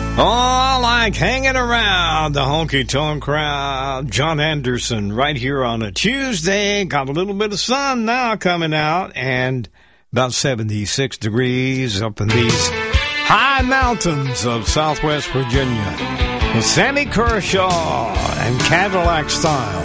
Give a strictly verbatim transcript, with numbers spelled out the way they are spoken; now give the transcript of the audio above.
Oh, like hanging around the honky-tonk crowd. John Anderson right here on a Tuesday. Got a little bit of sun now coming out and about seventy-six degrees up in these high mountains of Southwest Virginia. With Sammy Kershaw and Cadillac Style.